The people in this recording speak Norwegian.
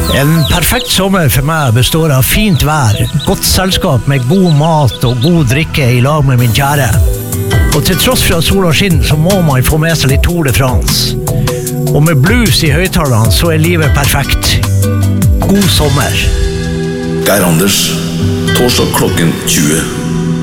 En perfekt sommer for meg består av fint vær, godt selskap med god mat og god drikke i lag med min kjære. Og til tross for at sola skinner, så må man få med seg litt Tour de France. Og med blues i høyttalerne så er livet perfekt. God sommer. Geir Anders, torsdag klokken 20.